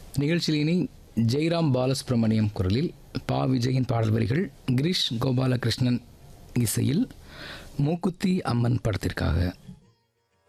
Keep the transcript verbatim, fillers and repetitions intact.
நிகழ்ச்சியில் இனி ஜெய்ராம் பாலசுப்ரமணியம் குரலில் பா விஜயின் பாடல் வரிகள் கிரீஷ் கோபாலகிருஷ்ணன் இசையில் மூக்குத்தி அம்மன் படத்திற்காக.